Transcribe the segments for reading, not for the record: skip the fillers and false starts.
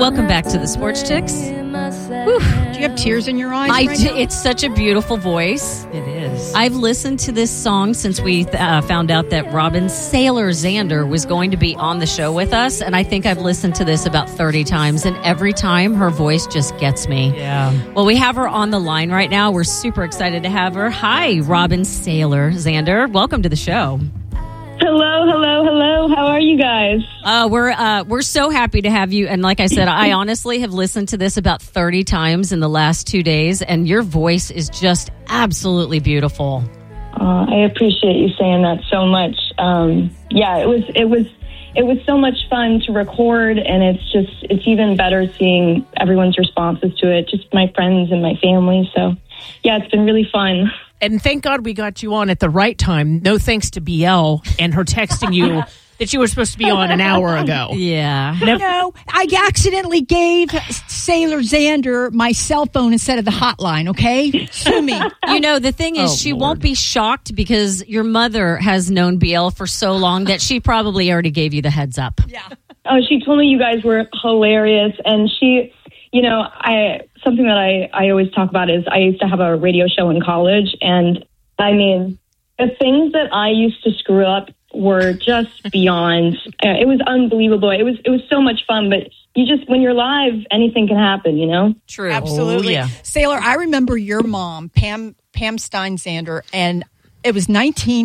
Welcome back to the Sports Chicks. Whew. Do you have tears in your eyes? It's such a beautiful voice. It is. I've listened to this song since we found out that Robin Sailor Xander was going to be on the show with us, and I think I've listened to this about 30 times, and every time her voice just gets me. Yeah. Well, we have her on the line right now. We're super excited to have her. Hi, Robin Sailor Xander. Welcome to the show. Hello. How are you guys? We're so happy to have you. And like I said, I honestly have listened to this about 30 times in the last 2 days, and your voice is just absolutely beautiful. I appreciate you saying that so much. It was so much fun to record, and it's even better seeing everyone's responses to it, just my friends and my family. So, yeah, it's been really fun. And thank God we got you on at the right time. No thanks to BL and her texting you that you were supposed to be on an hour ago. Yeah. No, I accidentally gave Sailor Xander my cell phone instead of the hotline, okay? Sue me. You know, the thing is, she won't be shocked because your mother has known BL for so long that she probably already gave you the heads up. Yeah. Oh, she told me you guys were hilarious, and she... You know, something that I always talk about is I used to have a radio show in college, and I mean, the things that I used to screw up were just beyond. It was unbelievable. It was so much fun, but when you're live, anything can happen, you know? True. Absolutely. Oh, yeah. Sailor, I remember your mom, Pam Stein Xander, and it was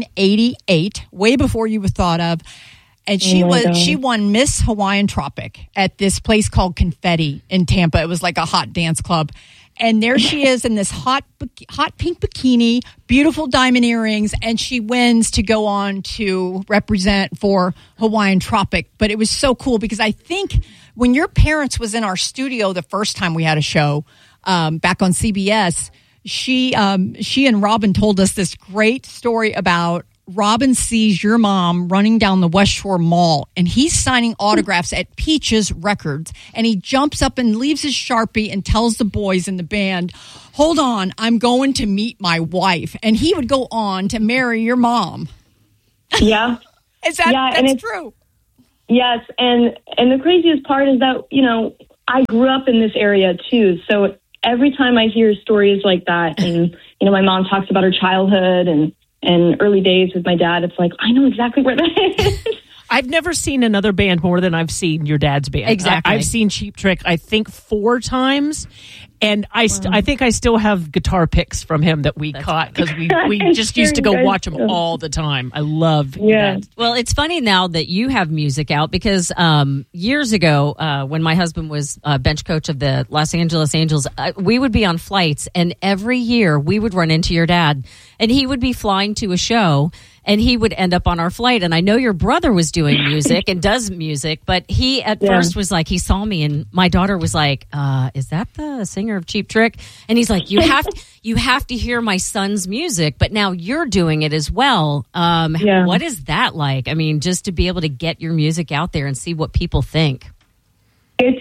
1988, way before you were thought of. And she won Miss Hawaiian Tropic at this place called Confetti in Tampa. It was like a hot dance club. And there she is in this hot pink bikini, beautiful diamond earrings, and she wins to go on to represent for Hawaiian Tropic. But it was so cool because I think when your parents was in our studio the first time we had a show back on CBS, she and Robin told us this great story about Robin sees your mom running down the West Shore Mall, and he's signing autographs at Peaches Records, and he jumps up and leaves his Sharpie and tells the boys in the band, hold on, I'm going to meet my wife. And he would go on to marry your mom. Yeah. That's true? Yes, and the craziest part is that, you know, I grew up in this area too, so every time I hear stories like that, and, you know, my mom talks about her childhood and early days with my dad, it's like, I know exactly where that is. I've never seen another band more than I've seen your dad's band. Exactly. I've seen Cheap Trick, I think, 4 times. And I think I still have guitar picks from him that we caught because we just used to go watch him all the time. I love that. Well, it's funny now that you have music out because years ago when my husband was bench coach of the Los Angeles Angels, we would be on flights, and every year we would run into your dad, and he would be flying to a show, and he would end up on our flight. And I know your brother was doing music and does music, but he at first was like, he saw me, and my daughter was like, is that the singer of Cheap Trick? And he's like, you have to hear my son's music, but now you're doing it as well. What is that like? I mean, just to be able to get your music out there and see what people think. It's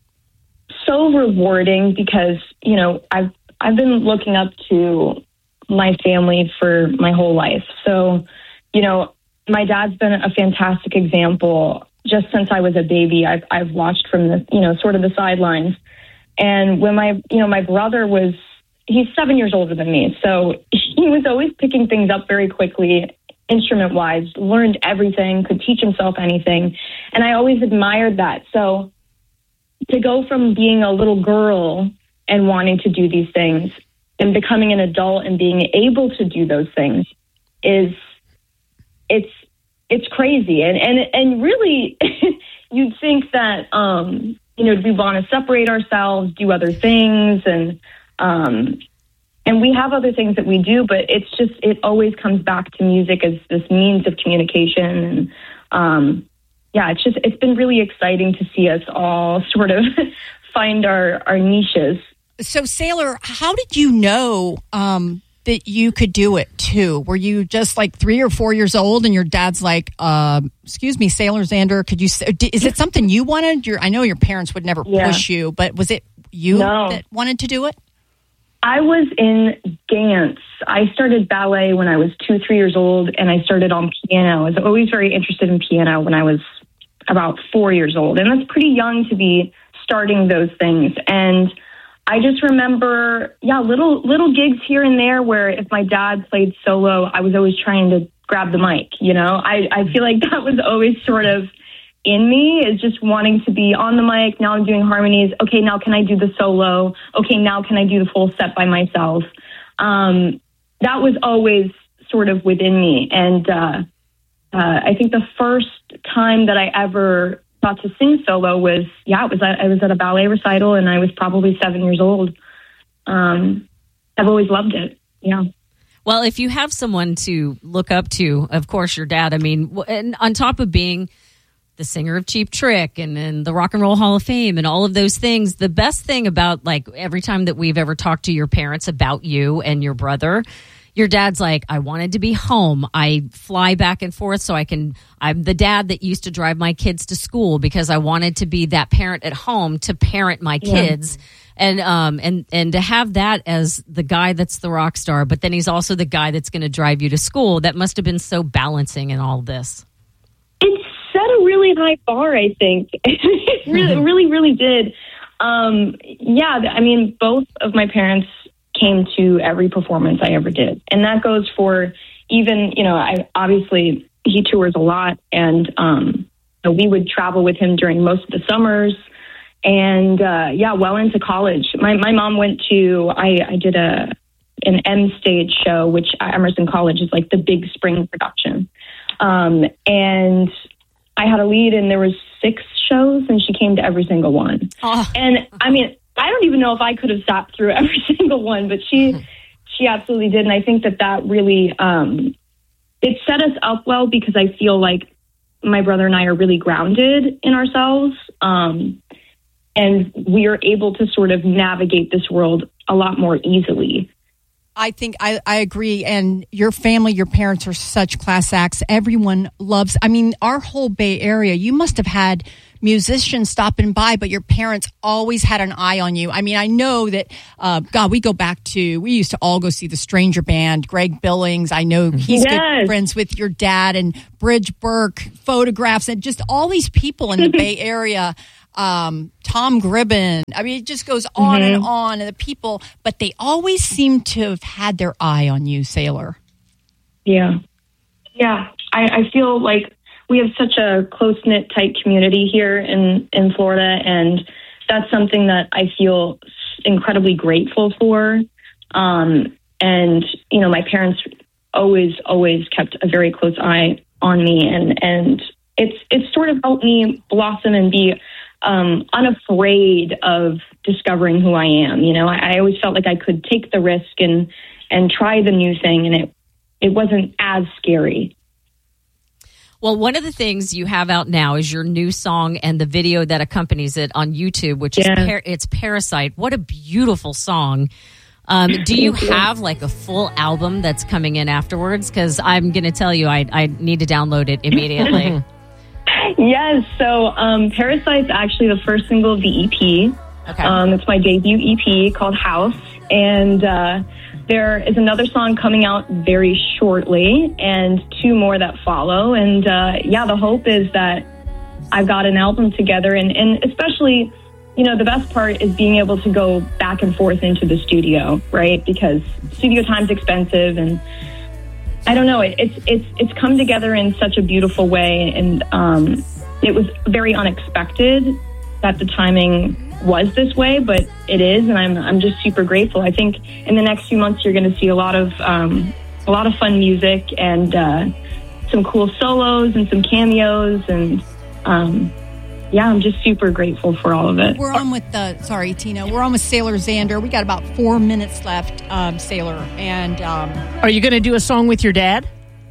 so rewarding because, you know, I've been looking up to my family for my whole life. So, you know, my dad's been a fantastic example. Just since I was a baby, I've watched from the, you know, sort of the sidelines. And when my brother he's 7 years older than me. So he was always picking things up very quickly, instrument wise, learned everything, could teach himself anything. And I always admired that. So to go from being a little girl and wanting to do these things and becoming an adult and being able to do those things it's crazy. And really you'd think that, you know, we want to separate ourselves, do other things. And we have other things that we do, but it always comes back to music as this means of communication. And, it's been really exciting to see us all sort of find our niches. So, Sailor, how did you know that you could do it too? Were you just like 3 or 4 years old and your dad's like, excuse me, Sailor Xander, could you, is it something you wanted? I know your parents would never push you, but was it you that wanted to do it? I was in dance. I started ballet when I was 2-3 years old, and I started on piano. I was always very interested in piano when I was about 4 years old. And that's pretty young to be starting those things. And I just remember, little gigs here and there where if my dad played solo, I was always trying to grab the mic, I feel like that was always sort of in me, is just wanting to be on the mic. Now I'm doing harmonies. Okay, now can I do the solo? Okay, now can I do the full set by myself? That was always sort of within me. And I think the first time that I ever got to sing solo was I was at a ballet recital, and I was probably 7 years old. I've always loved it. Yeah. Well, if you have someone to look up to, of course, your dad. I mean, and on top of being the singer of Cheap Trick and the Rock and Roll Hall of Fame and all of those things, the best thing about, like, every time that we've ever talked to your parents about you and your brother, your dad's like, I wanted to be home. I fly back and forth I'm the dad that used to drive my kids to school because I wanted to be that parent at home to parent my kids. And to have that as the guy that's the rock star, but then he's also the guy that's going to drive you to school, that must have been so balancing in all this. It set a really high bar, I think. It really did. I mean, both of my parents came to every performance I ever did. And that goes for even, he tours a lot, and we would travel with him during most of the summers. And well into college. My mom went to, I did an M stage show, which at Emerson College is like the big spring production. And I had a lead, and there was 6 shows, and she came to every single one. Oh. And I mean, I don't even know if I could have sat through every single one, but she absolutely did. And I think that really, it set us up well, because I feel like my brother and I are really grounded in ourselves. And we are able to sort of navigate this world a lot more easily. I think I agree. And your family, your parents are such class acts. Everyone loves, our whole Bay Area, you must have had musicians stopping by, but your parents always had an eye on you. I mean, I know that, we used to all go see the Stranger Band, Greg Billings. I know he's good friends with your dad, and Bridge Burke, Photographs, and just all these people in the Bay Area. Tom Gribben. I mean, it just goes on and on, and the people, but they always seem to have had their eye on you, Sailor. Yeah. Yeah. I feel like we have such a close-knit, tight community here in Florida, and that's something that I feel incredibly grateful for. And, my parents always kept a very close eye on me, and it's sort of helped me blossom and be unafraid of discovering who I am. I always felt like I could take the risk and try the new thing, and it wasn't as scary. Well, one of the things you have out now is your new song and the video that accompanies it on YouTube, which is it's Parasite. What a beautiful song. Do you have like a full album that's coming in afterwards? Because I'm going to tell you, I need to download it immediately. Yes. So Parasite's actually the first single of the EP. Okay. It's my debut EP called House. And there is another song coming out very shortly, and 2 more that follow. And the hope is that I've got an album together. And especially, the best part is being able to go back and forth into the studio, right? Because studio time's expensive, and I don't know. It's come together in such a beautiful way, and it was very unexpected that the timing was this way, but it is, and I'm just super grateful. I think in the next few months you're going to see a lot of fun music and some cool solos and some cameos, and I'm just super grateful for all of it. We're on with Tina. We're on with Sailor Zander. We got about 4 minutes left, Sailor. And are you going to do a song with your dad?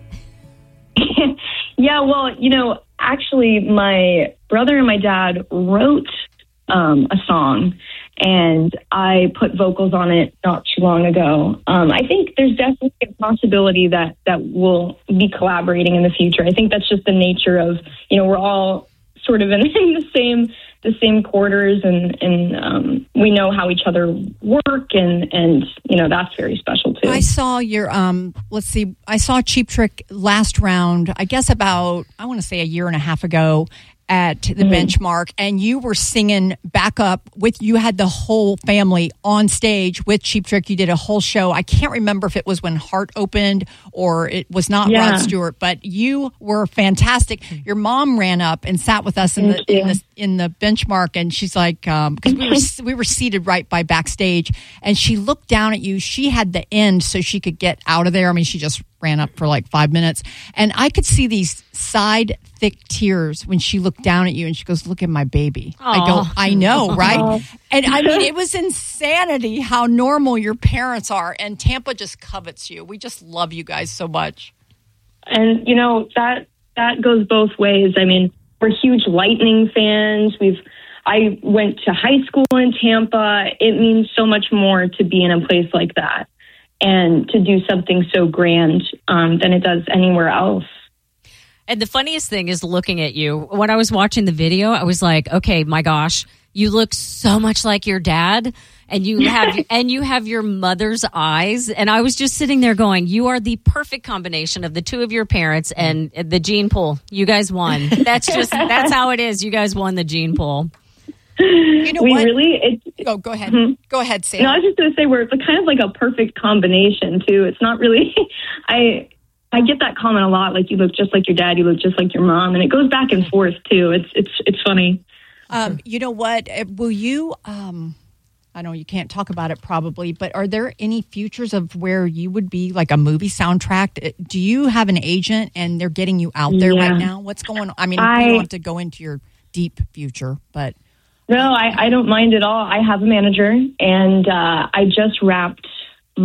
Yeah, well, actually, my brother and my dad wrote a song, and I put vocals on it not too long ago. I think there's definitely a possibility that we'll be collaborating in the future. I think that's just the nature of, we're all sort of in the same quarters, and we know how each other work, and that's very special too. I saw your I saw Cheap Trick last round, I guess about, I want to say a year and a half ago, at the Benchmark, and you were singing backup with, you had the whole family on stage with Cheap Trick. You did a whole show. I can't remember if it was when Heart opened or it was not Rod Stewart, but you were fantastic. Your mom ran up and sat with us in the Benchmark, and she's like, because we were seated right by backstage, and she looked down at you. She had the end so she could get out of there. I mean, she just ran up for like 5 minutes, and I could see these side thick tears when she looked down at you, and she goes, "Look at my baby." Aww. I go, "I know, right?" Aww. And I mean, it was insanity how normal your parents are, and Tampa just covets you. We just love you guys so much. And you know, that goes both ways. I mean, we're huge Lightning fans. I went to high school in Tampa. It means so much more to be in a place like that and to do something so grand than it does anywhere else. And the funniest thing is looking at you. When I was watching the video, I was like, okay, my gosh, you look so much like your dad, and you have your mother's eyes. And I was just sitting there going, you are the perfect combination of the two of your parents and the gene pool. You guys won. That's how it is. You guys won the gene pool. You know what? Go ahead. Mm-hmm. Go ahead, Sam. No, I was just going to say we're kind of like a perfect combination too. It's not really. I get that comment a lot. Like, you look just like your dad. You look just like your mom, and it goes back and forth too. It's funny. You know what? Will you? I know you can't talk about it probably, but are there any futures of where you would be like a movie soundtrack? Do you have an agent and they're getting you out there right now? What's going on? I mean, you don't have to go into your deep future, but. No, I don't mind at all. I have a manager, and I just wrapped a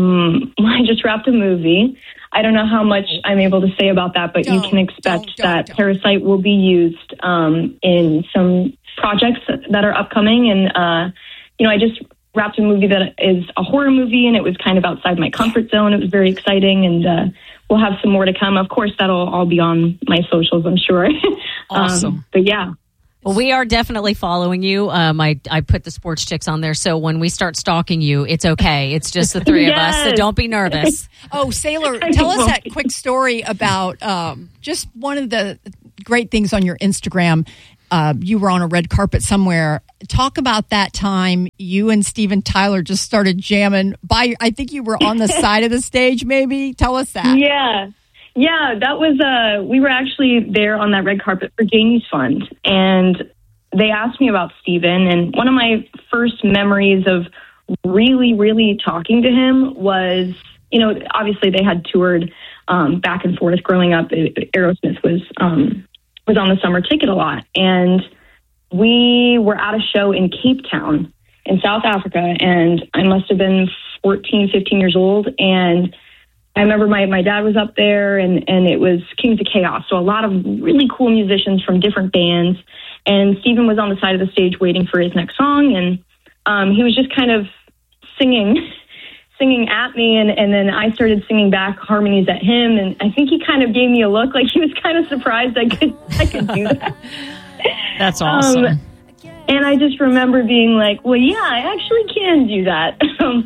movie. I don't know how much I'm able to say about that, but you can expect that Parasite will be used in some projects that are upcoming. And, I just wrapped a movie that is a horror movie, and it was kind of outside my comfort zone. It was very exciting, and we'll have some more to come. Of course, that'll all be on my socials, I'm sure. Awesome. But yeah. Well, we are definitely following you. I put the Sports Chicks on there, so when we start stalking you, it's okay. It's just the three of us, so don't be nervous. Oh, Sailor, tell us that quick story about just one of the great things on your Instagram. You were on a red carpet somewhere. Talk about that time you and Steven Tyler just started jamming. I think you were on the side of the stage, maybe? Tell us that. Yeah, that was, we were actually there on that red carpet for Janie's Fund, and they asked me about Steven, and one of my first memories of really, really talking to him was, obviously they had toured back and forth growing up. Aerosmith was on the summer ticket a lot, and we were at a show in Cape Town in South Africa, and I must have been 14, 15 years old, and I remember my dad was up there, and it was Kings of Chaos, so a lot of really cool musicians from different bands, and Steven was on the side of the stage waiting for his next song, and he was just kind of singing at me, and then I started singing back harmonies at him, and I think he kind of gave me a look like he was kind of surprised I could do that. That's awesome. And I just remember being like, well, yeah, I actually can do that.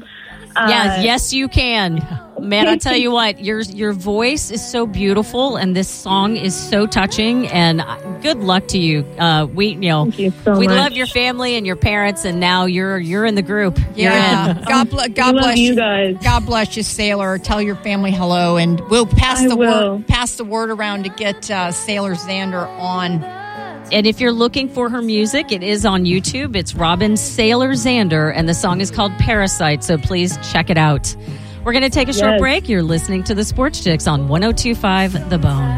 Yes, you can. Man, I tell you what, your voice is so beautiful, and this song is so touching. And good luck to you. We Thank you so much. Love your family and your parents, and now you're in the group. Yeah, God bless you guys. God bless you, Sailor. Tell your family hello, and we'll pass the word around to get Sailor Xander on. And if you're looking for her music, it is on YouTube. It's Robin Sailor Xander, and the song is called Parasite, so please check it out. We're going to take a short break. You're listening to the Sports Chicks on 102.5 The Bone.